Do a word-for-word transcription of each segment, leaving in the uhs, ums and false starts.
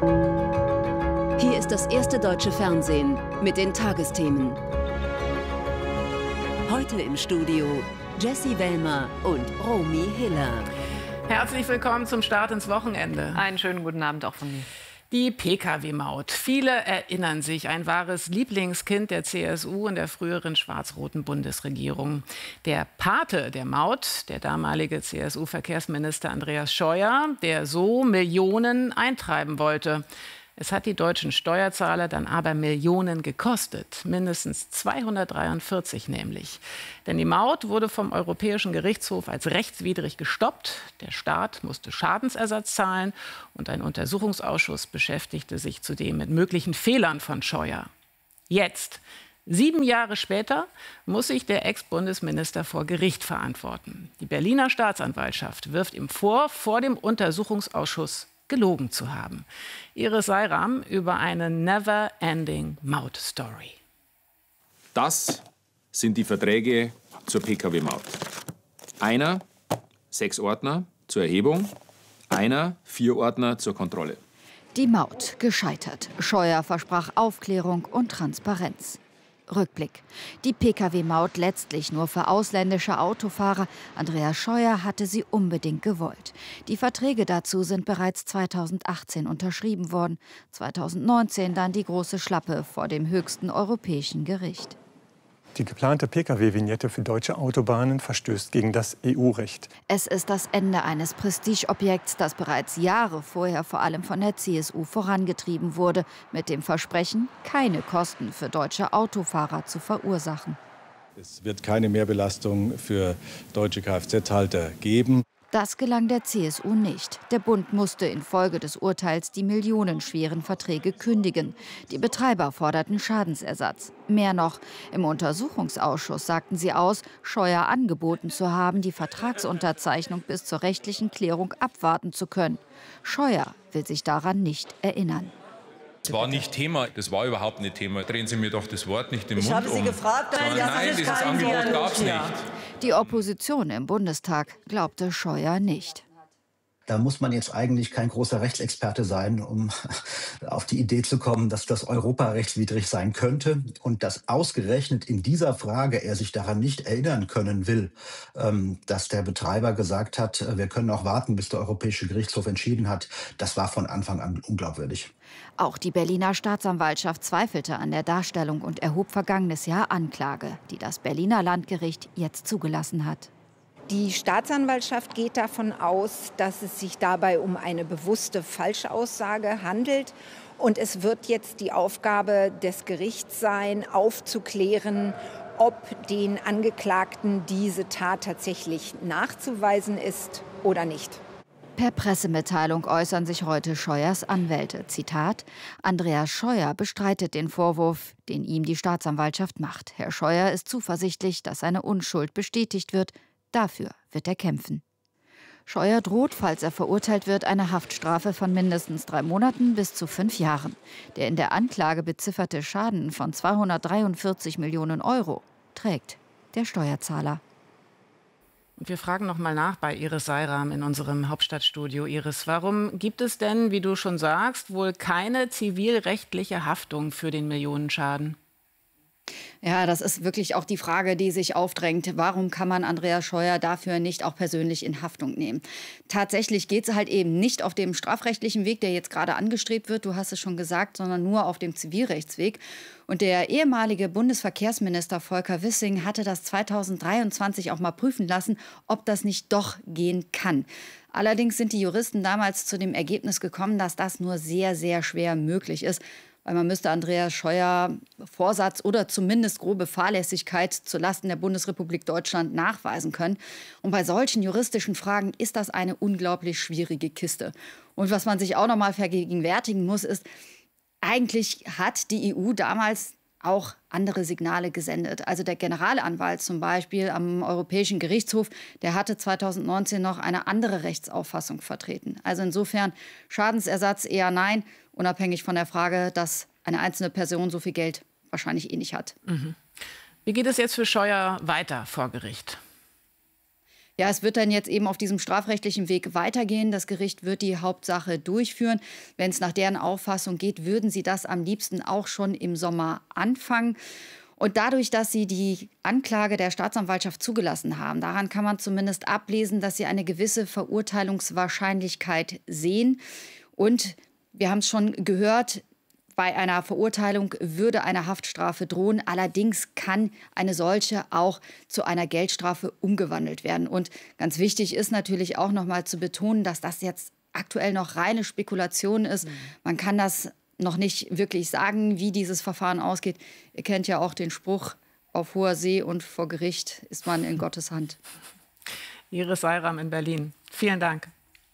Hier ist das erste deutsche Fernsehen mit den Tagesthemen. Heute im Studio Jessie Wellmer und Romy Hiller. Herzlich willkommen zum Start ins Wochenende. Einen schönen guten Abend auch von mir. Die Pkw-Maut. Viele erinnern sich, ein wahres Lieblingskind der C S U und der früheren schwarz-roten Bundesregierung. Der Pate der Maut, der damalige C S U-Verkehrsminister Andreas Scheuer, der so Millionen eintreiben wollte. Es hat die deutschen Steuerzahler dann aber Millionen gekostet, mindestens zweihundertdreiundvierzig nämlich. Denn die Maut wurde vom Europäischen Gerichtshof als rechtswidrig gestoppt. Der Staat musste Schadensersatz zahlen und ein Untersuchungsausschuss beschäftigte sich zudem mit möglichen Fehlern von Scheuer. Jetzt, sieben Jahre später, muss sich der Ex-Bundesminister vor Gericht verantworten. Die Berliner Staatsanwaltschaft wirft ihm vor, vor dem Untersuchungsausschuss gelogen zu haben. Iris Seiram über eine never-ending Maut-Story. Das sind die Verträge zur Pkw-Maut. Einer, sechs Ordner zur Erhebung, einer, vier Ordner zur Kontrolle. Die Maut gescheitert. Scheuer versprach Aufklärung und Transparenz. Rückblick. Die Pkw-Maut letztlich nur für ausländische Autofahrer. Andreas Scheuer hatte sie unbedingt gewollt. Die Verträge dazu sind bereits zweitausendachtzehn unterschrieben worden. zweitausendneunzehn dann die große Schlappe vor dem höchsten europäischen Gericht. Die geplante Pkw-Vignette für deutsche Autobahnen verstößt gegen das E U-Recht. Es ist das Ende eines Prestigeobjekts, das bereits Jahre vorher vor allem von der C S U vorangetrieben wurde, mit dem Versprechen, keine Kosten für deutsche Autofahrer zu verursachen. Es wird keine Mehrbelastung für deutsche Kfz-Halter geben. Das gelang der C S U nicht. Der Bund musste infolge des Urteils die millionenschweren Verträge kündigen. Die Betreiber forderten Schadensersatz. Mehr noch, im Untersuchungsausschuss sagten sie aus, Scheuer angeboten zu haben, die Vertragsunterzeichnung bis zur rechtlichen Klärung abwarten zu können. Scheuer will sich daran nicht erinnern. Das war nicht Thema, das war überhaupt nicht Thema. Drehen Sie mir doch das Wort nicht im ich Mund um. Ich habe Sie gefragt, nein, ja, nein dieses Angebot gab es nicht. Die Opposition im Bundestag glaubte Scheuer nicht. Da muss man jetzt eigentlich kein großer Rechtsexperte sein, um auf die Idee zu kommen, dass das europarechtswidrig sein könnte und dass ausgerechnet in dieser Frage er sich daran nicht erinnern können will, dass der Betreiber gesagt hat, wir können auch warten, bis der Europäische Gerichtshof entschieden hat. Das war von Anfang an unglaubwürdig. Auch die Berliner Staatsanwaltschaft zweifelte an der Darstellung und erhob vergangenes Jahr Anklage, die das Berliner Landgericht jetzt zugelassen hat. Die Staatsanwaltschaft geht davon aus, dass es sich dabei um eine bewusste Falschaussage handelt. Und es wird jetzt die Aufgabe des Gerichts sein, aufzuklären, ob den Angeklagten diese Tat tatsächlich nachzuweisen ist oder nicht. Per Pressemitteilung äußern sich heute Scheuers Anwälte. Zitat: Andreas Scheuer bestreitet den Vorwurf, den ihm die Staatsanwaltschaft macht. Herr Scheuer ist zuversichtlich, dass seine Unschuld bestätigt wird. Dafür wird er kämpfen. Scheuer droht, falls er verurteilt wird, eine Haftstrafe von mindestens drei Monaten bis zu fünf Jahren. Der in der Anklage bezifferte Schaden von zweihundertdreiundvierzig Millionen Euro trägt der Steuerzahler. Und wir fragen noch mal nach bei Iris Seiram in unserem Hauptstadtstudio. Iris, warum gibt es denn, wie du schon sagst, wohl keine zivilrechtliche Haftung für den Millionenschaden? Ja, das ist wirklich auch die Frage, die sich aufdrängt. Warum kann man Andreas Scheuer dafür nicht auch persönlich in Haftung nehmen? Tatsächlich geht es halt eben nicht auf dem strafrechtlichen Weg, der jetzt gerade angestrebt wird, du hast es schon gesagt, sondern nur auf dem Zivilrechtsweg. Und der ehemalige Bundesverkehrsminister Volker Wissing hatte das zweitausenddreiundzwanzig auch mal prüfen lassen, ob das nicht doch gehen kann. Allerdings sind die Juristen damals zu dem Ergebnis gekommen, dass das nur sehr, sehr schwer möglich ist. Weil man müsste Andreas Scheuer Vorsatz oder zumindest grobe Fahrlässigkeit zulasten der Bundesrepublik Deutschland nachweisen können. Und bei solchen juristischen Fragen ist das eine unglaublich schwierige Kiste. Und was man sich auch noch mal vergegenwärtigen muss, ist, eigentlich hat die E U damals auch andere Signale gesendet. Also der Generalanwalt zum Beispiel am Europäischen Gerichtshof, der hatte zweitausendneunzehn noch eine andere Rechtsauffassung vertreten. Also insofern Schadensersatz eher nein, unabhängig von der Frage, dass eine einzelne Person so viel Geld wahrscheinlich eh nicht hat. Mhm. Wie geht es jetzt für Scheuer weiter vor Gericht? Ja, es wird dann jetzt eben auf diesem strafrechtlichen Weg weitergehen. Das Gericht wird die Hauptsache durchführen. Wenn es nach deren Auffassung geht, würden sie das am liebsten auch schon im Sommer anfangen. Und dadurch, dass sie die Anklage der Staatsanwaltschaft zugelassen haben, daran kann man zumindest ablesen, dass sie eine gewisse Verurteilungswahrscheinlichkeit sehen. Und wir haben es schon gehört, bei einer Verurteilung würde eine Haftstrafe drohen. Allerdings kann eine solche auch zu einer Geldstrafe umgewandelt werden. Und ganz wichtig ist natürlich auch noch mal zu betonen, dass das jetzt aktuell noch reine Spekulation ist. Man kann das noch nicht wirklich sagen, wie dieses Verfahren ausgeht. Ihr kennt ja auch den Spruch, auf hoher See und vor Gericht ist man in Gottes Hand. Iris Seiram in Berlin. Vielen Dank.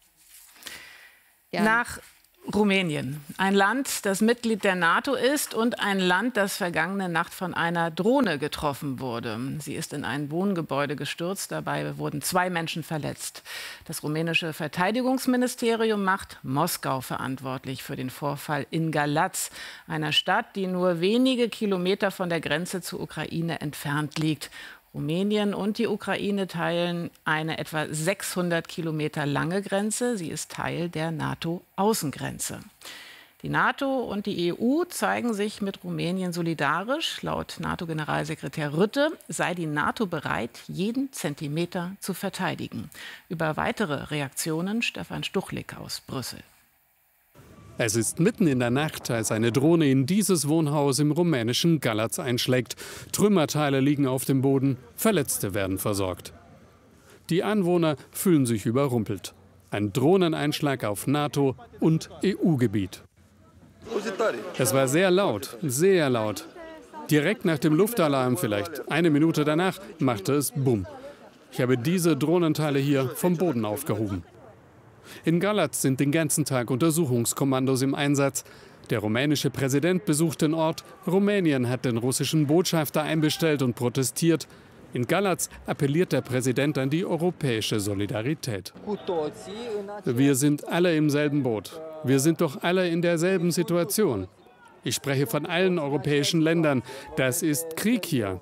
Ja. Nach Rumänien, ein Land, das Mitglied der NATO ist und ein Land, das vergangene Nacht von einer Drohne getroffen wurde. Sie ist in ein Wohngebäude gestürzt, dabei wurden zwei Menschen verletzt. Das rumänische Verteidigungsministerium macht Moskau verantwortlich für den Vorfall in Galatz, einer Stadt, die nur wenige Kilometer von der Grenze zur Ukraine entfernt liegt. Rumänien und die Ukraine teilen eine etwa sechshundert Kilometer lange Grenze. Sie ist Teil der NATO-Außengrenze. Die NATO und die E U zeigen sich mit Rumänien solidarisch. Laut NATO-Generalsekretär Rutte sei die NATO bereit, jeden Zentimeter zu verteidigen. Über weitere Reaktionen Stefan Stuchlik aus Brüssel. Es ist mitten in der Nacht, als eine Drohne in dieses Wohnhaus im rumänischen Galatz einschlägt. Trümmerteile liegen auf dem Boden, Verletzte werden versorgt. Die Anwohner fühlen sich überrumpelt. Ein Drohneneinschlag auf NATO- und E U-Gebiet. Es war sehr laut, sehr laut. Direkt nach dem Luftalarm, vielleicht eine Minute danach, machte es Bumm. Ich habe diese Drohnenteile hier vom Boden aufgehoben. In Galatz sind den ganzen Tag Untersuchungskommandos im Einsatz. Der rumänische Präsident besucht den Ort. Rumänien hat den russischen Botschafter einbestellt und protestiert. In Galatz appelliert der Präsident an die europäische Solidarität. Wir sind alle im selben Boot. Wir sind doch alle in derselben Situation. Ich spreche von allen europäischen Ländern. Das ist Krieg hier.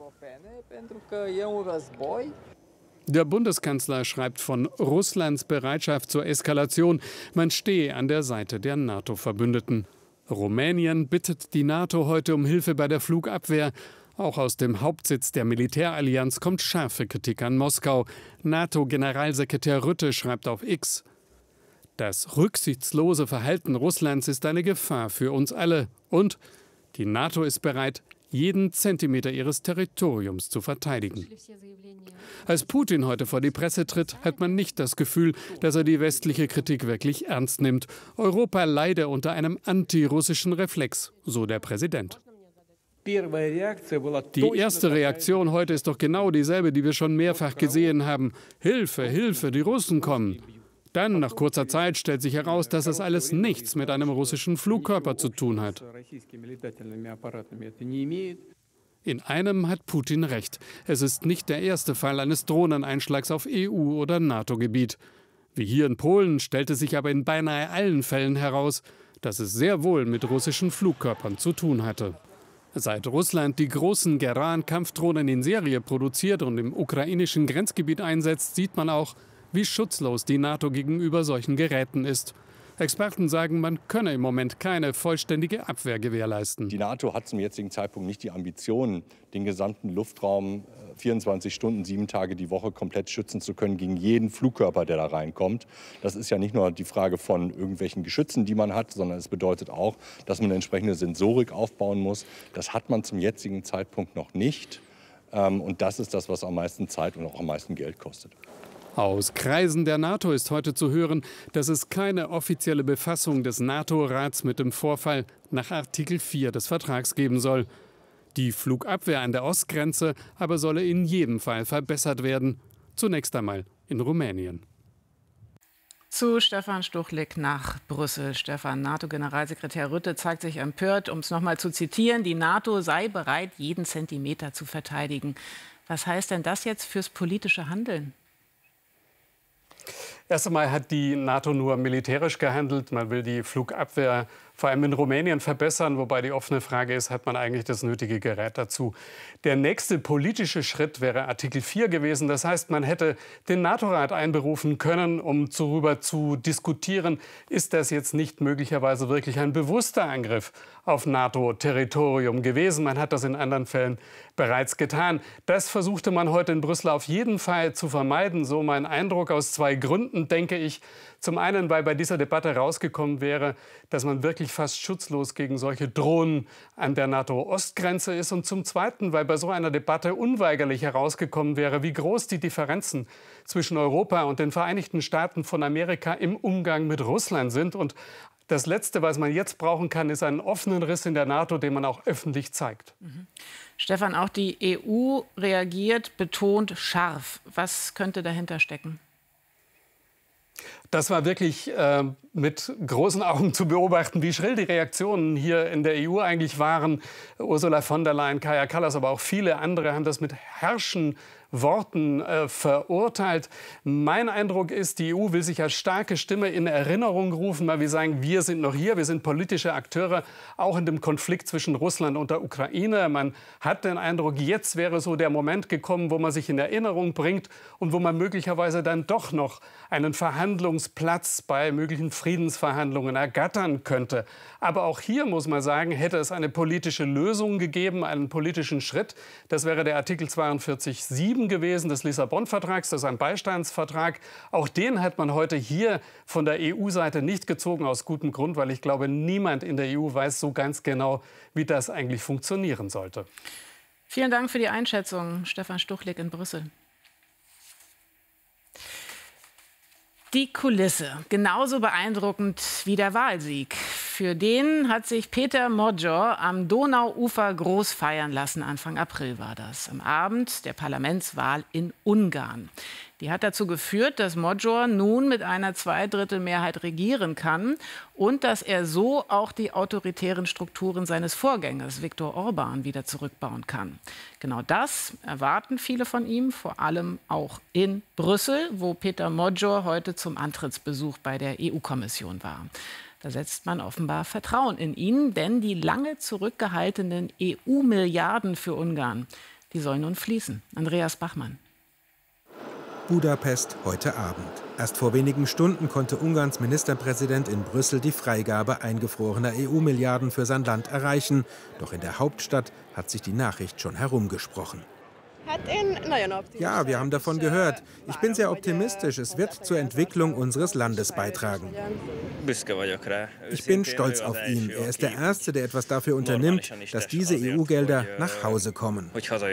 Der Bundeskanzler schreibt von Russlands Bereitschaft zur Eskalation. Man stehe an der Seite der NATO-Verbündeten. Rumänien bittet die NATO heute um Hilfe bei der Flugabwehr. Auch aus dem Hauptsitz der Militärallianz kommt scharfe Kritik an Moskau. NATO-Generalsekretär Rutte schreibt auf X: Das rücksichtslose Verhalten Russlands ist eine Gefahr für uns alle. Und die NATO ist bereit, jeden Zentimeter ihres Territoriums zu verteidigen. Als Putin heute vor die Presse tritt, hat man nicht das Gefühl, dass er die westliche Kritik wirklich ernst nimmt. Europa leide unter einem antirussischen Reflex, so der Präsident. Die erste Reaktion heute ist doch genau dieselbe, die wir schon mehrfach gesehen haben. Hilfe, Hilfe, die Russen kommen. Dann, nach kurzer Zeit, stellt sich heraus, dass das alles nichts mit einem russischen Flugkörper zu tun hat. In einem hat Putin recht. Es ist nicht der erste Fall eines Drohneneinschlags auf E U- oder NATO-Gebiet. Wie hier in Polen stellte sich aber in beinahe allen Fällen heraus, dass es sehr wohl mit russischen Flugkörpern zu tun hatte. Seit Russland die großen Geran-Kampfdrohnen in Serie produziert und im ukrainischen Grenzgebiet einsetzt, sieht man auch, wie schutzlos die NATO gegenüber solchen Geräten ist. Experten sagen, man könne im Moment keine vollständige Abwehr gewährleisten. Die NATO hat zum jetzigen Zeitpunkt nicht die Ambition, den gesamten Luftraum vierundzwanzig Stunden, sieben Tage die Woche komplett schützen zu können gegen jeden Flugkörper, der da reinkommt. Das ist ja nicht nur die Frage von irgendwelchen Geschützen, die man hat, sondern es bedeutet auch, dass man eine entsprechende Sensorik aufbauen muss. Das hat man zum jetzigen Zeitpunkt noch nicht. Und das ist das, was am meisten Zeit und auch am meisten Geld kostet. Aus Kreisen der NATO ist heute zu hören, dass es keine offizielle Befassung des NATO-Rats mit dem Vorfall nach Artikel vier des Vertrags geben soll. Die Flugabwehr an der Ostgrenze aber solle in jedem Fall verbessert werden, zunächst einmal in Rumänien. Zu Stefan Stuchlik nach Brüssel. Stefan, NATO-Generalsekretär Rutte zeigt sich empört, um es noch mal zu zitieren, die NATO sei bereit, jeden Zentimeter zu verteidigen. Was heißt denn das jetzt fürs politische Handeln? Erst einmal hat die NATO nur militärisch gehandelt. Man will die Flugabwehr vor allem in Rumänien verbessern, wobei die offene Frage ist, hat man eigentlich das nötige Gerät dazu? Der nächste politische Schritt wäre Artikel vier gewesen. Das heißt, man hätte den NATO-Rat einberufen können, um darüber zu diskutieren, ist das jetzt nicht möglicherweise wirklich ein bewusster Angriff auf NATO-Territorium gewesen. Man hat das in anderen Fällen bereits getan. Das versuchte man heute in Brüssel auf jeden Fall zu vermeiden. So mein Eindruck aus zwei Gründen, denke ich. Zum einen, weil bei dieser Debatte rausgekommen wäre, dass man wirklich fast schutzlos gegen solche Drohnen an der NATO-Ostgrenze ist. Und zum Zweiten, weil bei so einer Debatte unweigerlich herausgekommen wäre, wie groß die Differenzen zwischen Europa und den Vereinigten Staaten von Amerika im Umgang mit Russland sind. Und das Letzte, was man jetzt brauchen kann, ist einen offenen Riss in der NATO, den man auch öffentlich zeigt. Mhm. Stefan, auch die E U reagiert betont scharf. Was könnte dahinter stecken? Das war wirklich äh, mit großen Augen zu beobachten, wie schrill die Reaktionen hier in der E U eigentlich waren. Ursula von der Leyen, Kaja Kallas, aber auch viele andere haben das mit herrschen Worten äh, verurteilt. Mein Eindruck ist, die E U will sich als starke Stimme in Erinnerung rufen, weil wir sagen, wir sind noch hier, wir sind politische Akteure, auch in dem Konflikt zwischen Russland und der Ukraine. Man hat den Eindruck, jetzt wäre so der Moment gekommen, wo man sich in Erinnerung bringt und wo man möglicherweise dann doch noch einen Verhandlungsplatz bei möglichen Friedensverhandlungen ergattern könnte. Aber auch hier muss man sagen, hätte es eine politische Lösung gegeben, einen politischen Schritt. Das wäre der Artikel zweiundvierzig Absatz sieben gewesen des Lissabon-Vertrags. Das ist ein Beistandsvertrag. Auch den hat man heute hier von der E U-Seite nicht gezogen, aus gutem Grund, weil ich glaube, niemand in der E U weiß so ganz genau, wie das eigentlich funktionieren sollte. Vielen Dank für die Einschätzung, Stefan Stuchlik in Brüssel. Die Kulisse, genauso beeindruckend wie der Wahlsieg. Für den hat sich Peter Magyar am Donauufer groß feiern lassen. Anfang April war das, am Abend der Parlamentswahl in Ungarn. Die hat dazu geführt, dass Magyar nun mit einer Zweidrittelmehrheit regieren kann und dass er so auch die autoritären Strukturen seines Vorgängers Viktor Orbán wieder zurückbauen kann. Genau das erwarten viele von ihm, vor allem auch in Brüssel, wo Peter Magyar heute zum Antrittsbesuch bei der E U-Kommission war. Da setzt man offenbar Vertrauen in ihn, denn die lange zurückgehaltenen E U-Milliarden für Ungarn, die sollen nun fließen. Andreas Bachmann. Budapest heute Abend. Erst vor wenigen Stunden konnte Ungarns Ministerpräsident in Brüssel die Freigabe eingefrorener E U-Milliarden für sein Land erreichen. Doch in der Hauptstadt hat sich die Nachricht schon herumgesprochen. Ja, wir haben davon gehört. Ich bin sehr optimistisch. Es wird zur Entwicklung unseres Landes beitragen. Ich bin stolz auf ihn. Er ist der Erste, der etwas dafür unternimmt, dass diese E U-Gelder nach Hause kommen.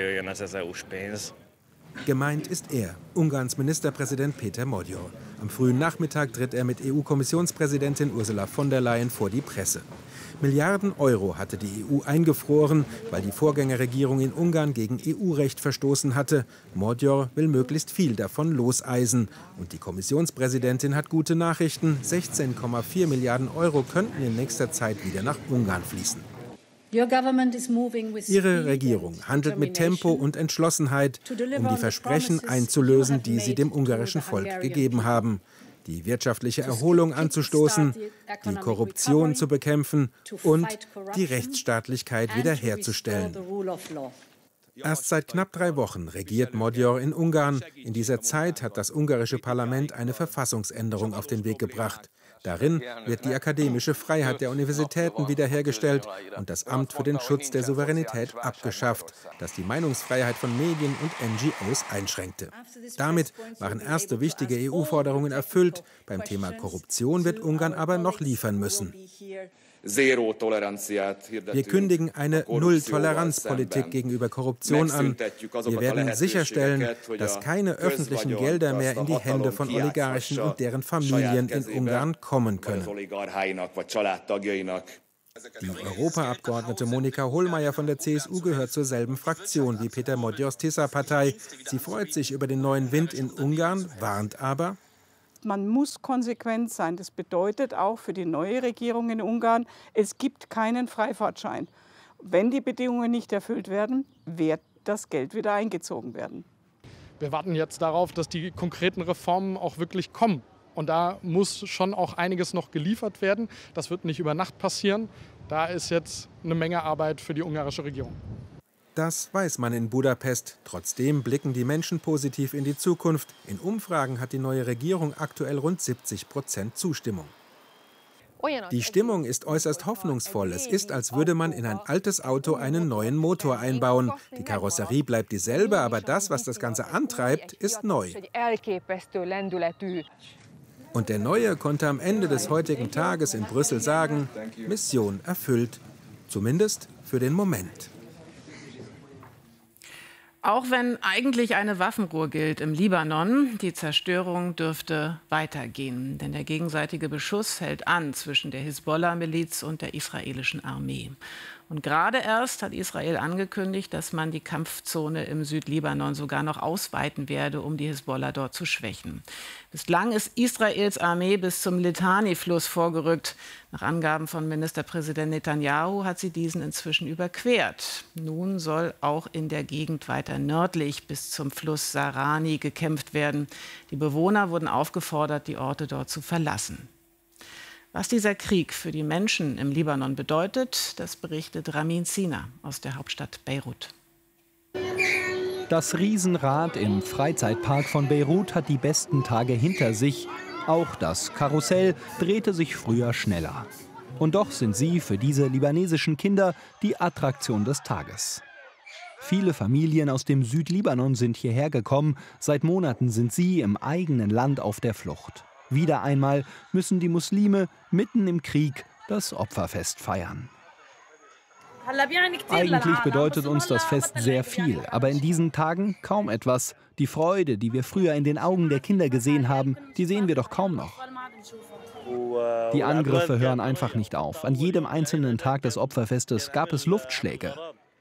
Gemeint ist er, Ungarns Ministerpräsident Peter Magyar. Am frühen Nachmittag tritt er mit E U-Kommissionspräsidentin Ursula von der Leyen vor die Presse. Milliarden Euro hatte die E U eingefroren, weil die Vorgängerregierung in Ungarn gegen E U-Recht verstoßen hatte. Magyar will möglichst viel davon loseisen. Und die Kommissionspräsidentin hat gute Nachrichten. sechzehn Komma vier Milliarden Euro könnten in nächster Zeit wieder nach Ungarn fließen. Ihre Regierung handelt mit Tempo und Entschlossenheit, um die Versprechen einzulösen, die sie dem ungarischen Volk gegeben haben. Die wirtschaftliche Erholung anzustoßen, die Korruption zu bekämpfen und die Rechtsstaatlichkeit wiederherzustellen. Erst seit knapp drei Wochen regiert Magyar in Ungarn. In dieser Zeit hat das ungarische Parlament eine Verfassungsänderung auf den Weg gebracht. Darin wird die akademische Freiheit der Universitäten wiederhergestellt und das Amt für den Schutz der Souveränität abgeschafft, das die Meinungsfreiheit von Medien und N G Os einschränkte. Damit waren erste wichtige E U-Forderungen erfüllt. Beim Thema Korruption wird Ungarn aber noch liefern müssen. Wir kündigen eine Null-Toleranz-Politik gegenüber Korruption an. Wir werden sicherstellen, dass keine öffentlichen Gelder mehr in die Hände von Oligarchen und deren Familien in Ungarn kommen können. Die Europaabgeordnete Monika Hohlmeier von der C S U gehört zur selben Fraktion wie Peter Magyars Tisza-Partei. Sie freut sich über den neuen Wind in Ungarn, warnt aber: Man muss konsequent sein. Das bedeutet auch für die neue Regierung in Ungarn, es gibt keinen Freifahrtschein. Wenn die Bedingungen nicht erfüllt werden, wird das Geld wieder eingezogen werden. Wir warten jetzt darauf, dass die konkreten Reformen auch wirklich kommen. Und da muss schon auch einiges noch geliefert werden. Das wird nicht über Nacht passieren. Da ist jetzt eine Menge Arbeit für die ungarische Regierung. Das weiß man in Budapest. Trotzdem blicken die Menschen positiv in die Zukunft. In Umfragen hat die neue Regierung aktuell rund siebzig Prozent Zustimmung. Die Stimmung ist äußerst hoffnungsvoll. Es ist, als würde man in ein altes Auto einen neuen Motor einbauen. Die Karosserie bleibt dieselbe, aber das, was das Ganze antreibt, ist neu. Und der Neue konnte am Ende des heutigen Tages in Brüssel sagen, Mission erfüllt. Zumindest für den Moment. Auch wenn eigentlich eine Waffenruhe gilt im Libanon, die Zerstörung dürfte weitergehen. Denn der gegenseitige Beschuss hält an zwischen der Hisbollah-Miliz und der israelischen Armee. Und gerade erst hat Israel angekündigt, dass man die Kampfzone im Südlibanon sogar noch ausweiten werde, um die Hisbollah dort zu schwächen. Bislang ist Israels Armee bis zum Litani-Fluss vorgerückt. Nach Angaben von Ministerpräsident Netanyahu hat sie diesen inzwischen überquert. Nun soll auch in der Gegend weiter nördlich bis zum Fluss Sarani gekämpft werden. Die Bewohner wurden aufgefordert, die Orte dort zu verlassen. Was dieser Krieg für die Menschen im Libanon bedeutet, das berichtet Ramin Sina aus der Hauptstadt Beirut. Das Riesenrad im Freizeitpark von Beirut hat die besten Tage hinter sich. Auch das Karussell drehte sich früher schneller. Und doch sind sie für diese libanesischen Kinder die Attraktion des Tages. Viele Familien aus dem Südlibanon sind hierher gekommen. Seit Monaten sind sie im eigenen Land auf der Flucht. Wieder einmal müssen die Muslime mitten im Krieg das Opferfest feiern. Eigentlich bedeutet uns das Fest sehr viel, aber in diesen Tagen kaum etwas. Die Freude, die wir früher in den Augen der Kinder gesehen haben, die sehen wir doch kaum noch. Die Angriffe hören einfach nicht auf. An jedem einzelnen Tag des Opferfestes gab es Luftschläge.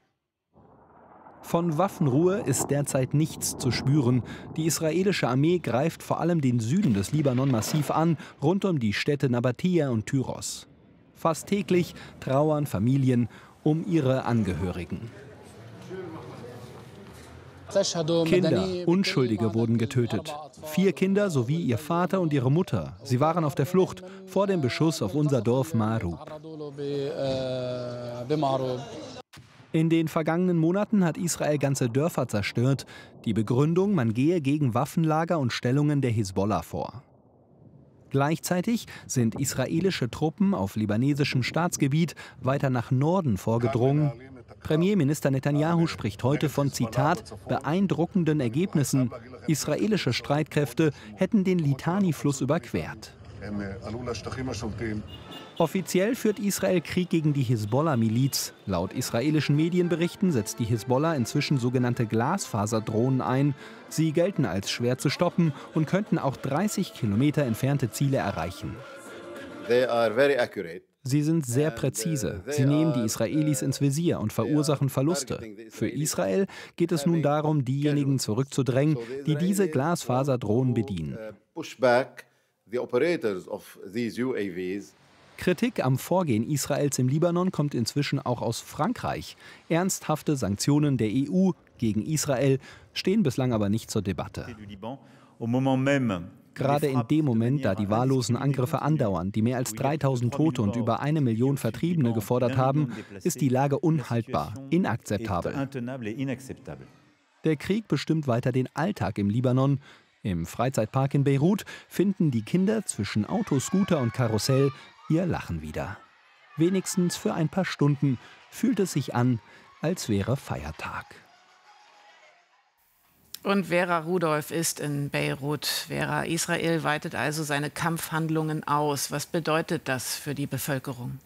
Von Waffenruhe ist derzeit nichts zu spüren. Die israelische Armee greift vor allem den Süden des Libanon massiv an, rund um die Städte Nabatea und Tyros. Fast täglich trauern Familien um ihre Angehörigen. Kinder, Unschuldige wurden getötet. Vier Kinder sowie ihr Vater und ihre Mutter. Sie waren auf der Flucht vor dem Beschuss auf unser Dorf Marub. In den vergangenen Monaten hat Israel ganze Dörfer zerstört. Die Begründung, man gehe gegen Waffenlager und Stellungen der Hisbollah vor. Gleichzeitig sind israelische Truppen auf libanesischem Staatsgebiet weiter nach Norden vorgedrungen. Premierminister Netanyahu spricht heute von, Zitat, beeindruckenden Ergebnissen. Israelische Streitkräfte hätten den Litani-Fluss überquert. Offiziell führt Israel Krieg gegen die Hisbollah-Miliz. Laut israelischen Medienberichten setzt die Hisbollah inzwischen sogenannte Glasfaserdrohnen ein. Sie gelten als schwer zu stoppen und könnten auch dreißig Kilometer entfernte Ziele erreichen. Sie sind sehr präzise. Sie nehmen die Israelis ins Visier und verursachen Verluste. Für Israel geht es nun darum, diejenigen zurückzudrängen, die diese Glasfaserdrohnen bedienen. Kritik am Vorgehen Israels im Libanon kommt inzwischen auch aus Frankreich. Ernsthafte Sanktionen der E U gegen Israel stehen bislang aber nicht zur Debatte. Gerade in dem Moment, da die wahllosen Angriffe andauern, die mehr als dreitausend Tote und über eine Million Vertriebene gefordert haben, ist die Lage unhaltbar, inakzeptabel. Der Krieg bestimmt weiter den Alltag im Libanon. Im Freizeitpark in Beirut finden die Kinder zwischen Auto, Scooter und Karussell ihr Lachen wieder. Wenigstens für ein paar Stunden fühlt es sich an, als wäre Feiertag. Und Vera Rudolph ist in Beirut. Vera, Israel weitet also seine Kampfhandlungen aus. Was bedeutet das für die Bevölkerung?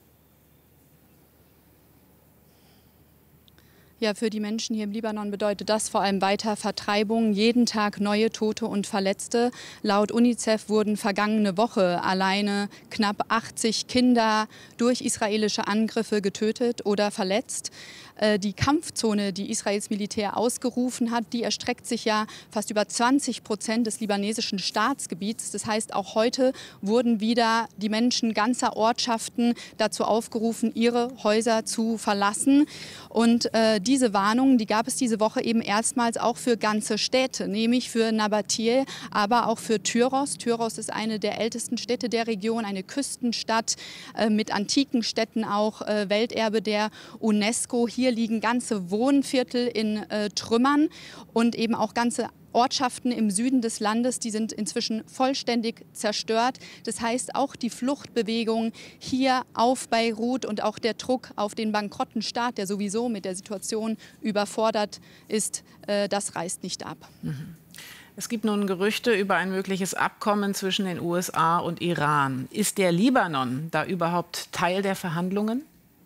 Ja, für die Menschen hier im Libanon bedeutet das vor allem weiter Vertreibung, jeden Tag neue Tote und Verletzte. Laut UNICEF wurden vergangene Woche alleine knapp achtzig Kinder durch israelische Angriffe getötet oder verletzt. Die Kampfzone, die Israels Militär ausgerufen hat, die erstreckt sich ja fast über zwanzig Prozent des libanesischen Staatsgebiets. Das heißt, auch heute wurden wieder die Menschen ganzer Ortschaften dazu aufgerufen, ihre Häuser zu verlassen. Und äh, diese Warnungen, die gab es diese Woche eben erstmals auch für ganze Städte, nämlich für Nabatie, aber auch für Tyros. Tyros ist eine der ältesten Städte der Region, eine Küstenstadt äh, mit antiken Städten, auch äh, Welterbe der UNESCO. Hier liegen ganze Wohnviertel in äh, Trümmern und eben auch ganze Ortschaften im Süden des Landes, die sind inzwischen vollständig zerstört. Das heißt, auch die Fluchtbewegung hier auf Beirut und auch der Druck auf den bankrotten Staat, der sowieso mit der Situation überfordert ist, äh, das reißt nicht ab. Mhm. Es gibt nun Gerüchte über ein mögliches Abkommen zwischen den U S A und Iran. Ist der Libanon da überhaupt Teil der Verhandlungen?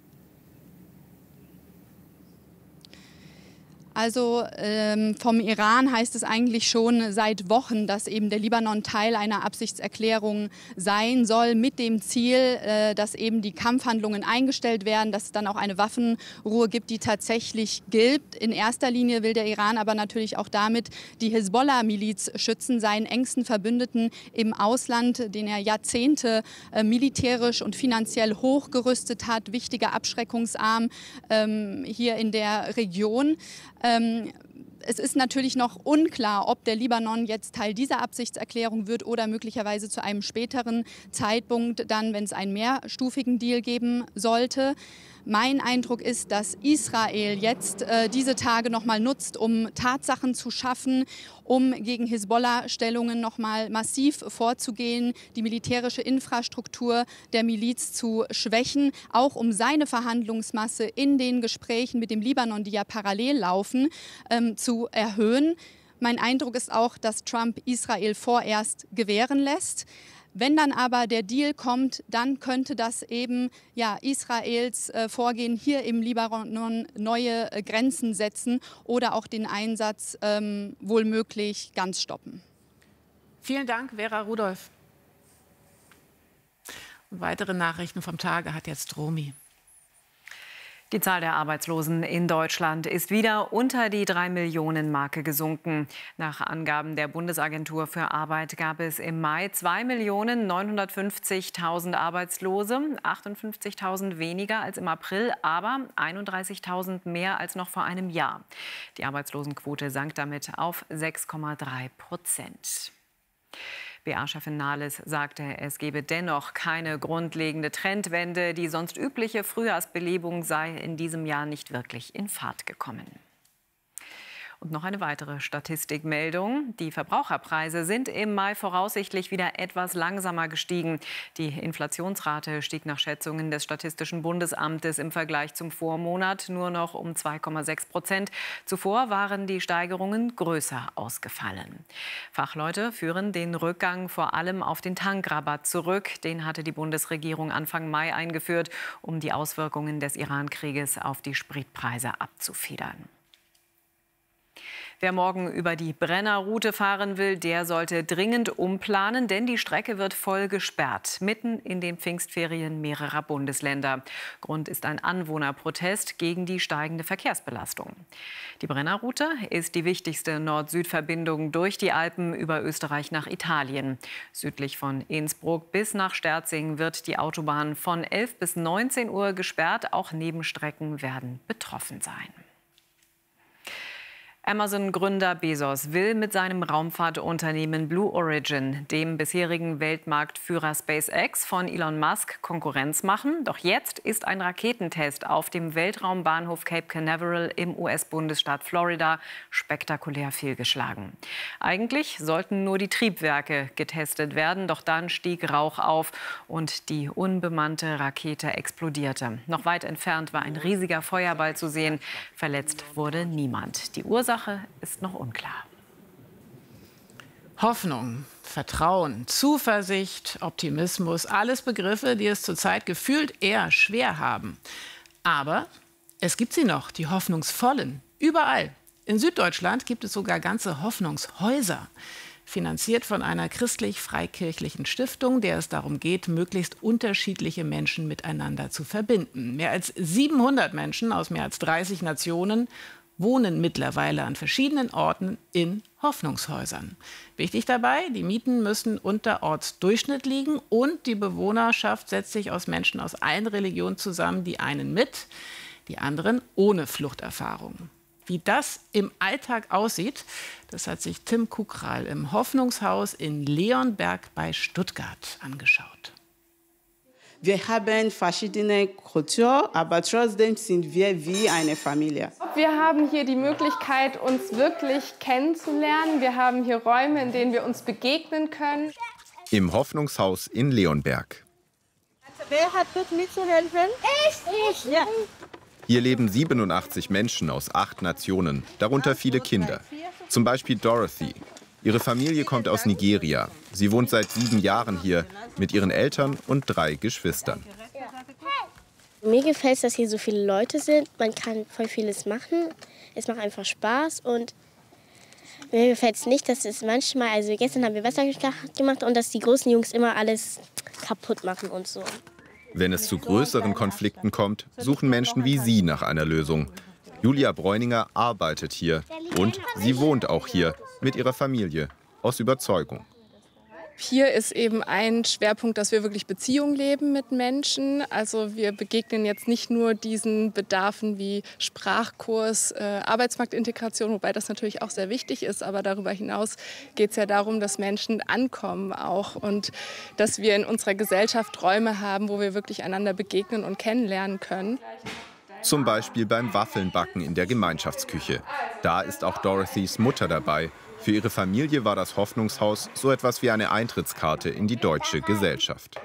Also ähm, vom Iran heißt es eigentlich schon seit Wochen, dass eben der Libanon Teil einer Absichtserklärung sein soll, mit dem Ziel, äh, dass eben die Kampfhandlungen eingestellt werden, dass es dann auch eine Waffenruhe gibt, die tatsächlich gilt. In erster Linie will der Iran aber natürlich auch damit die Hisbollah-Miliz schützen, seinen engsten Verbündeten im Ausland, den er Jahrzehnte äh, militärisch und finanziell hochgerüstet hat, wichtiger Abschreckungsarm ähm, hier in der Region. Ähm, es ist natürlich noch unklar, ob der Libanon jetzt Teil dieser Absichtserklärung wird oder möglicherweise zu einem späteren Zeitpunkt dann, wenn es einen mehrstufigen Deal geben sollte. Mein Eindruck ist, dass Israel jetzt äh, diese Tage noch mal nutzt, um Tatsachen zu schaffen, um gegen Hisbollah-Stellungen noch mal massiv vorzugehen, die militärische Infrastruktur der Miliz zu schwächen, auch um seine Verhandlungsmasse in den Gesprächen mit dem Libanon, die ja parallel laufen, ähm, zu erhöhen. Mein Eindruck ist auch, dass Trump Israel vorerst gewähren lässt. Wenn dann aber der Deal kommt, dann könnte das eben ja, Israels äh, Vorgehen hier im Libanon neue äh, Grenzen setzen oder auch den Einsatz ähm, wohl möglich ganz stoppen. Vielen Dank, Vera Rudolph. Und weitere Nachrichten vom Tage hat jetzt Romy. Die Zahl der Arbeitslosen in Deutschland ist wieder unter die drei Millionen Marke gesunken. Nach Angaben der Bundesagentur für Arbeit gab es im Mai zwei Millionen neunhundertfünfzigtausend Arbeitslose, achtundfünfzigtausend weniger als im April, aber einunddreißigtausend mehr als noch vor einem Jahr. Die Arbeitslosenquote sank damit auf sechs Komma drei Prozent. B A-Chefin Nahles sagte, es gebe dennoch keine grundlegende Trendwende. Die sonst übliche Frühjahrsbelebung sei in diesem Jahr nicht wirklich in Fahrt gekommen. Und noch eine weitere Statistikmeldung. Die Verbraucherpreise sind im Mai voraussichtlich wieder etwas langsamer gestiegen. Die Inflationsrate stieg nach Schätzungen des Statistischen Bundesamtes im Vergleich zum Vormonat nur noch um zwei Komma sechs Prozent. Zuvor waren die Steigerungen größer ausgefallen. Fachleute führen den Rückgang vor allem auf den Tankrabatt zurück. Den hatte die Bundesregierung Anfang Mai eingeführt, um die Auswirkungen des Iran-Krieges auf die Spritpreise abzufedern. Wer morgen über die Brennerroute fahren will, der sollte dringend umplanen, denn die Strecke wird voll gesperrt, mitten in den Pfingstferien mehrerer Bundesländer. Grund ist ein Anwohnerprotest gegen die steigende Verkehrsbelastung. Die Brennerroute ist die wichtigste Nord-Süd-Verbindung durch die Alpen über Österreich nach Italien. Südlich von Innsbruck bis nach Sterzing wird die Autobahn von elf bis neunzehn Uhr gesperrt. Auch Nebenstrecken werden betroffen sein. Amazon-Gründer Bezos will mit seinem Raumfahrtunternehmen Blue Origin dem bisherigen Weltmarktführer SpaceX von Elon Musk Konkurrenz machen. Doch jetzt ist ein Raketentest auf dem Weltraumbahnhof Cape Canaveral im U S-Bundesstaat Florida spektakulär fehlgeschlagen. Eigentlich sollten nur die Triebwerke getestet werden, doch dann stieg Rauch auf und die unbemannte Rakete explodierte. Noch weit entfernt war ein riesiger Feuerball zu sehen. Verletzt wurde niemand. Die Ursache ist noch unklar. Hoffnung, Vertrauen, Zuversicht, Optimismus, alles Begriffe, die es zurzeit gefühlt eher schwer haben. Aber es gibt sie noch, die Hoffnungsvollen, überall. In Süddeutschland gibt es sogar ganze Hoffnungshäuser, finanziert von einer christlich-freikirchlichen Stiftung, der es darum geht, möglichst unterschiedliche Menschen miteinander zu verbinden. Mehr als siebenhundert Menschen aus mehr als dreißig Nationen wohnen mittlerweile an verschiedenen Orten in Hoffnungshäusern. Wichtig dabei, die Mieten müssen unter Ortsdurchschnitt liegen und die Bewohnerschaft setzt sich aus Menschen aus allen Religionen zusammen, die einen mit, die anderen ohne Fluchterfahrung. Wie das im Alltag aussieht, das hat sich Tim Kukral im Hoffnungshaus in Leonberg bei Stuttgart angeschaut. Wir haben verschiedene Kulturen, aber trotzdem sind wir wie eine Familie. Wir haben hier die Möglichkeit, uns wirklich kennenzulernen. Wir haben hier Räume, in denen wir uns begegnen können. Im Hoffnungshaus in Leonberg. Wer hat Lust mitzuhelfen? Ich! Ich! Ja. Hier leben siebenundachtzig Menschen aus acht Nationen, darunter viele Kinder. Zum Beispiel Dorothy. Ihre Familie kommt aus Nigeria. Sie wohnt seit sieben Jahren hier mit ihren Eltern und drei Geschwistern. Mir gefällt es, dass hier so viele Leute sind. Man kann voll vieles machen. Es macht einfach Spaß. Und mir gefällt es nicht, dass es manchmal, also gestern haben wir Wasser gemacht und dass die großen Jungs immer alles kaputt machen und so. Wenn es zu größeren Konflikten kommt, suchen Menschen wie sie nach einer Lösung. Julia Bräuninger arbeitet hier und sie wohnt auch hier mit ihrer Familie aus Überzeugung. Hier ist eben ein Schwerpunkt, dass wir wirklich Beziehungen leben mit Menschen. Also wir begegnen jetzt nicht nur diesen Bedarfen wie Sprachkurs, äh, Arbeitsmarktintegration, wobei das natürlich auch sehr wichtig ist. Aber darüber hinaus geht es ja darum, dass Menschen ankommen auch und dass wir in unserer Gesellschaft Räume haben, wo wir wirklich einander begegnen und kennenlernen können. Zum Beispiel beim Waffelnbacken in der Gemeinschaftsküche. Da ist auch Dorothys Mutter dabei. Für ihre Familie war das Hoffnungshaus so etwas wie eine Eintrittskarte in die deutsche Gesellschaft.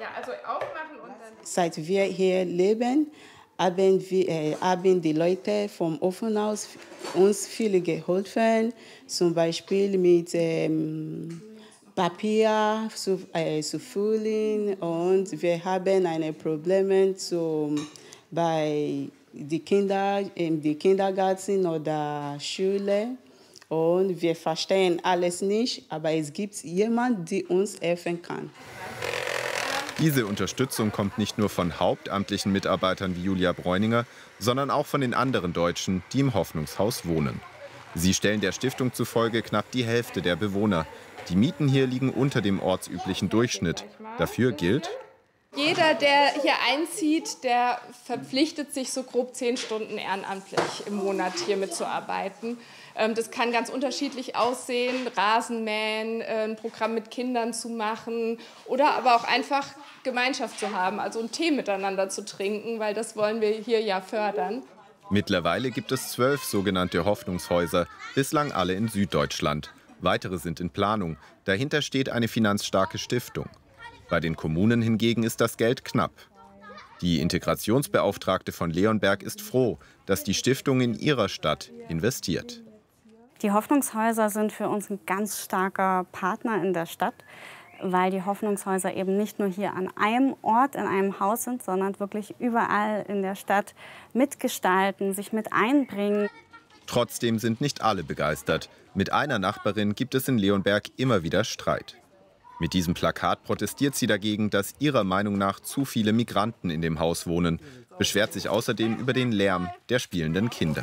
Seit wir hier leben, haben, wir, äh, haben die Leute vom Offenhaus uns viel geholfen. Zum Beispiel mit ähm, Papier zu, äh, zu füllen. Und wir haben eine Probleme zum, bei den Kindern im Kindergarten oder Schule. Und wir verstehen alles nicht, aber es gibt jemanden, der uns helfen kann. Diese Unterstützung kommt nicht nur von hauptamtlichen Mitarbeitern wie Julia Bräuninger, sondern auch von den anderen Deutschen, die im Hoffnungshaus wohnen. Sie stellen der Stiftung zufolge knapp die Hälfte der Bewohner. Die Mieten hier liegen unter dem ortsüblichen Durchschnitt. Dafür gilt: Jeder, der hier einzieht, der verpflichtet sich so grob zehn Stunden ehrenamtlich im Monat hier mitzuarbeiten. Das kann ganz unterschiedlich aussehen, Rasenmähen, ein Programm mit Kindern zu machen oder aber auch einfach Gemeinschaft zu haben, also einen Tee miteinander zu trinken, weil das wollen wir hier ja fördern. Mittlerweile gibt es zwölf sogenannte Hoffnungshäuser, bislang alle in Süddeutschland. Weitere sind in Planung. Dahinter steht eine finanzstarke Stiftung. Bei den Kommunen hingegen ist das Geld knapp. Die Integrationsbeauftragte von Leonberg ist froh, dass die Stiftung in ihrer Stadt investiert. Die Hoffnungshäuser sind für uns ein ganz starker Partner in der Stadt, weil die Hoffnungshäuser eben nicht nur hier an einem Ort, in einem Haus sind, sondern wirklich überall in der Stadt mitgestalten, sich mit einbringen. Trotzdem sind nicht alle begeistert. Mit einer Nachbarin gibt es in Leonberg immer wieder Streit. Mit diesem Plakat protestiert sie dagegen, dass ihrer Meinung nach zu viele Migranten in dem Haus wohnen, beschwert sich außerdem über den Lärm der spielenden Kinder.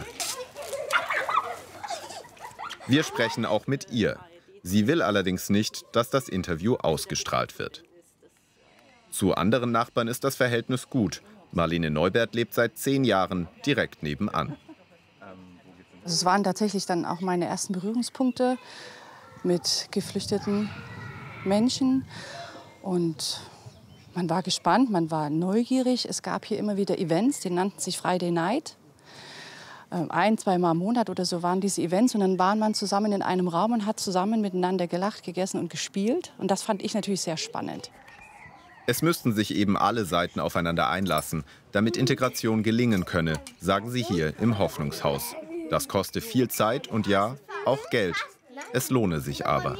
Wir sprechen auch mit ihr. Sie will allerdings nicht, dass das Interview ausgestrahlt wird. Zu anderen Nachbarn ist das Verhältnis gut. Marlene Neubert lebt seit zehn Jahren direkt nebenan. Also es waren tatsächlich dann auch meine ersten Berührungspunkte mit geflüchteten Menschen. Und man war gespannt, man war neugierig. Es gab hier immer wieder Events, die nannten sich Friday Night. Ein, zweimal im Monat oder so waren diese Events. Und dann war man zusammen in einem Raum und hat zusammen miteinander gelacht, gegessen und gespielt. Und das fand ich natürlich sehr spannend. Es müssten sich eben alle Seiten aufeinander einlassen, damit Integration gelingen könne, sagen sie hier im Hoffnungshaus. Das koste viel Zeit und ja, auch Geld. Es lohne sich aber.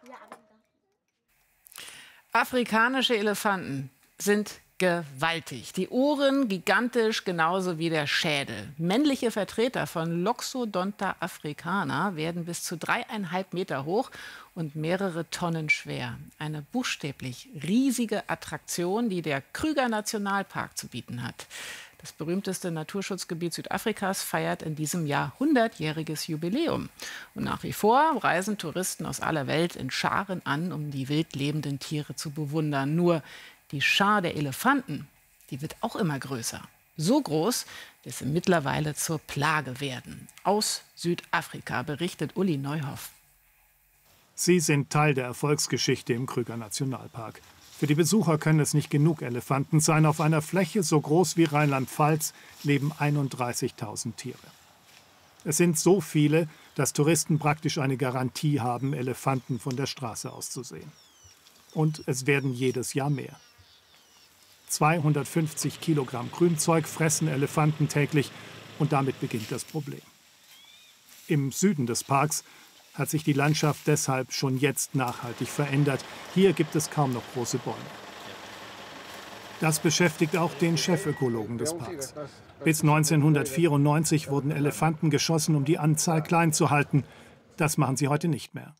Afrikanische Elefanten sind gewaltig. Die Ohren gigantisch, genauso wie der Schädel. Männliche Vertreter von Loxodonta africana werden bis zu dreieinhalb Meter hoch und mehrere Tonnen schwer. Eine buchstäblich riesige Attraktion, die der Krüger-Nationalpark zu bieten hat. Das berühmteste Naturschutzgebiet Südafrikas feiert in diesem Jahr hundertjähriges Jubiläum. Und nach wie vor reisen Touristen aus aller Welt in Scharen an, um die wild lebenden Tiere zu bewundern. Nur die Schar der Elefanten, die wird auch immer größer. So groß, dass sie mittlerweile zur Plage werden. Aus Südafrika berichtet Uli Neuhoff. Sie sind Teil der Erfolgsgeschichte im Kruger Nationalpark. Für die Besucher können es nicht genug Elefanten sein. Auf einer Fläche so groß wie Rheinland-Pfalz leben einunddreißigtausend Tiere. Es sind so viele, dass Touristen praktisch eine Garantie haben, Elefanten von der Straße aus zu sehen. Und es werden jedes Jahr mehr. zweihundertfünfzig Kilogramm Grünzeug fressen Elefanten täglich und damit beginnt das Problem. Im Süden des Parks hat sich die Landschaft deshalb schon jetzt nachhaltig verändert. Hier gibt es kaum noch große Bäume. Das beschäftigt auch den Chefökologen des Parks. Bis neunzehnhundertvierundneunzig wurden Elefanten geschossen, um die Anzahl klein zu halten. Das machen sie heute nicht mehr.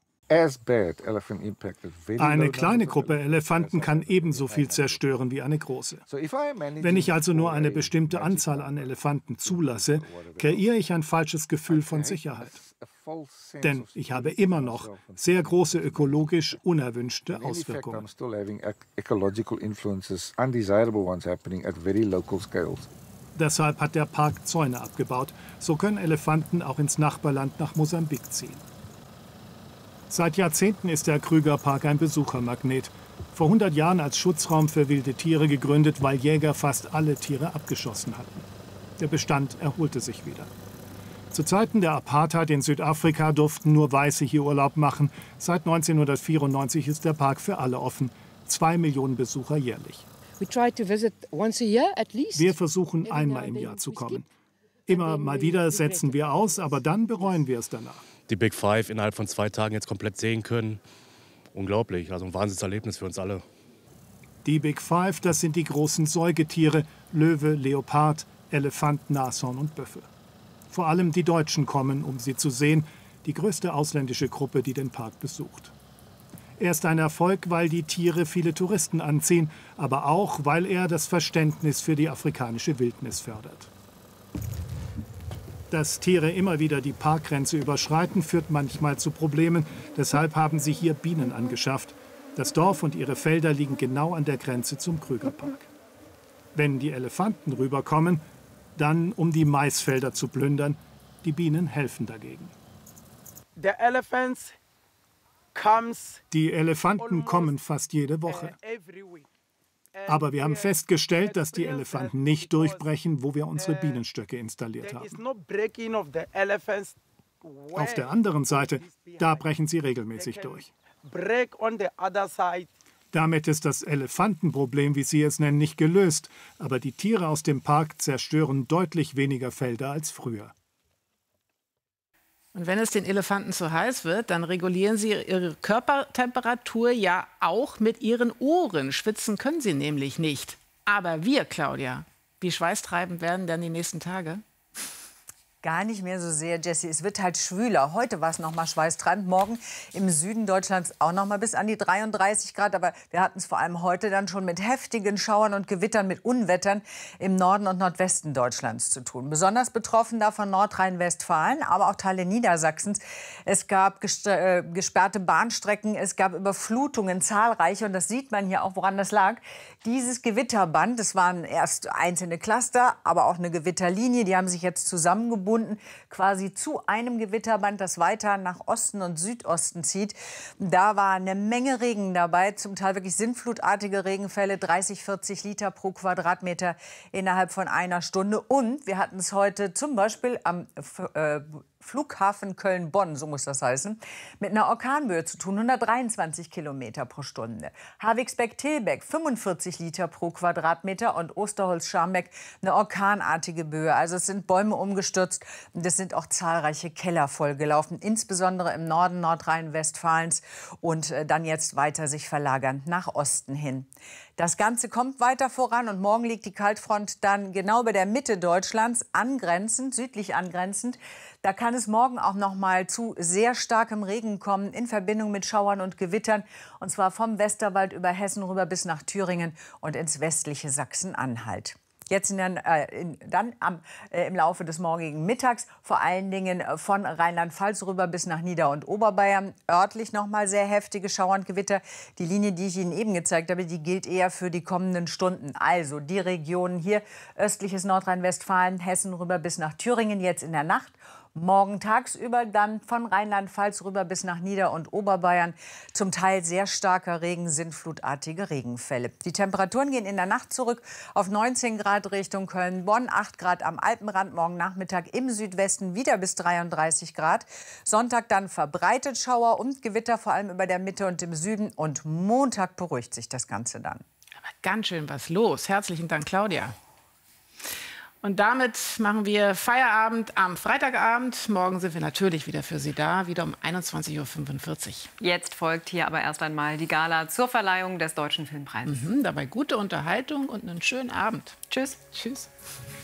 Eine kleine Gruppe Elefanten kann ebenso viel zerstören wie eine große. Wenn ich also nur eine bestimmte Anzahl an Elefanten zulasse, kreiere ich ein falsches Gefühl von Sicherheit. Denn ich habe immer noch sehr große ökologisch unerwünschte Auswirkungen. Deshalb hat der Park Zäune abgebaut. So können Elefanten auch ins Nachbarland nach Mosambik ziehen. Seit Jahrzehnten ist der Krügerpark ein Besuchermagnet. Vor hundert Jahren als Schutzraum für wilde Tiere gegründet, weil Jäger fast alle Tiere abgeschossen hatten. Der Bestand erholte sich wieder. Zu Zeiten der Apartheid in Südafrika durften nur Weiße hier Urlaub machen. Seit neunzehnhundertvierundneunzig ist der Park für alle offen. Zwei Millionen Besucher jährlich. Wir versuchen einmal im Jahr zu kommen. Immer mal wieder setzen wir aus, aber dann bereuen wir es danach. Die Big Five innerhalb von zwei Tagen jetzt komplett sehen können. Unglaublich, also ein Wahnsinnserlebnis für uns alle. Die Big Five, das sind die großen Säugetiere, Löwe, Leopard, Elefant, Nashorn und Büffel. Vor allem die Deutschen kommen, um sie zu sehen, die größte ausländische Gruppe, die den Park besucht. Er ist ein Erfolg, weil die Tiere viele Touristen anziehen, aber auch, weil er das Verständnis für die afrikanische Wildnis fördert. Dass Tiere immer wieder die Parkgrenze überschreiten, führt manchmal zu Problemen. Deshalb haben sie hier Bienen angeschafft. Das Dorf und ihre Felder liegen genau an der Grenze zum Krügerpark. Wenn die Elefanten rüberkommen, dann um die Maisfelder zu plündern. Die Bienen helfen dagegen. Die Elefanten kommen fast jede Woche. Aber wir haben festgestellt, dass die Elefanten nicht durchbrechen, wo wir unsere Bienenstöcke installiert haben. Auf der anderen Seite, da brechen sie regelmäßig durch. Damit ist das Elefantenproblem, wie Sie es nennen, nicht gelöst. Aber die Tiere aus dem Park zerstören deutlich weniger Felder als früher. Und wenn es den Elefanten zu heiß wird, dann regulieren sie ihre Körpertemperatur ja auch mit ihren Ohren. Schwitzen können sie nämlich nicht. Aber wir, Claudia, wie schweißtreibend werden denn die nächsten Tage? Gar nicht mehr so sehr, Jessie. Es wird halt schwüler. Heute war es noch mal schweißtreibend. Morgen im Süden Deutschlands auch noch mal bis an die dreiunddreißig Grad. Aber wir hatten es vor allem heute dann schon mit heftigen Schauern und Gewittern, mit Unwettern im Norden und Nordwesten Deutschlands zu tun. Besonders betroffen davon Nordrhein-Westfalen, aber auch Teile Niedersachsens. Es gab äh, gesperrte Bahnstrecken, es gab Überflutungen, zahlreiche. Und das sieht man hier auch, woran das lag. Dieses Gewitterband, das waren erst einzelne Cluster, aber auch eine Gewitterlinie, die haben sich jetzt zusammengebunden. Quasi zu einem Gewitterband, das weiter nach Osten und Südosten zieht. Da war eine Menge Regen dabei, zum Teil wirklich sinnflutartige Regenfälle, dreißig, vierzig Liter pro Quadratmeter innerhalb von einer Stunde. Und wir hatten es heute zum Beispiel am äh, Flughafen Köln-Bonn, so muss das heißen, mit einer Orkanböe zu tun, hundertdreiundzwanzig Kilometer pro Stunde. Havixbeck-Tilbeck, fünfundvierzig Liter pro Quadratmeter und Osterholz-Scharmbeck, eine orkanartige Böe. Also es sind Bäume umgestürzt und es sind auch zahlreiche Keller vollgelaufen, insbesondere im Norden Nordrhein-Westfalens und dann jetzt weiter sich verlagern nach Osten hin. Das Ganze kommt weiter voran und morgen liegt die Kaltfront dann genau bei der Mitte Deutschlands angrenzend, südlich angrenzend. Da kann es morgen auch noch mal zu sehr starkem Regen kommen in Verbindung mit Schauern und Gewittern. Und zwar vom Westerwald über Hessen rüber bis nach Thüringen und ins westliche Sachsen-Anhalt. Jetzt in der, äh, in, dann am, äh, im Laufe des morgigen Mittags vor allen Dingen von Rheinland-Pfalz rüber bis nach Nieder- und Oberbayern. Örtlich noch mal sehr heftige Schauer und Gewitter. Die Linie, die ich Ihnen eben gezeigt habe, die gilt eher für die kommenden Stunden. Also die Regionen hier, östliches Nordrhein-Westfalen, Hessen rüber bis nach Thüringen jetzt in der Nacht. Morgen tagsüber dann von Rheinland-Pfalz rüber bis nach Nieder- und Oberbayern. Zum Teil sehr starker Regen, sintflutartige Regenfälle. Die Temperaturen gehen in der Nacht zurück auf neunzehn Grad Richtung Köln-Bonn, acht Grad am Alpenrand. Morgen Nachmittag im Südwesten wieder bis dreiunddreißig Grad. Sonntag dann verbreitet Schauer und Gewitter, vor allem über der Mitte und im Süden. Und Montag beruhigt sich das Ganze dann. Aber ganz schön was los. Herzlichen Dank, Claudia. Und damit machen wir Feierabend am Freitagabend. Morgen sind wir natürlich wieder für Sie da, wieder um einundzwanzig Uhr fünfundvierzig. Jetzt folgt hier aber erst einmal die Gala zur Verleihung des Deutschen Filmpreises. Mhm, dabei gute Unterhaltung und einen schönen Abend. Tschüss. Tschüss.